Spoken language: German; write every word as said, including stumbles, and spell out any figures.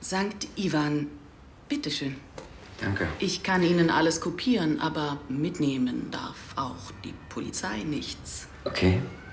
Sankt Ivan, bitteschön. Danke. Ich kann Ihnen alles kopieren, aber mitnehmen darf auch die Polizei nichts. Okay.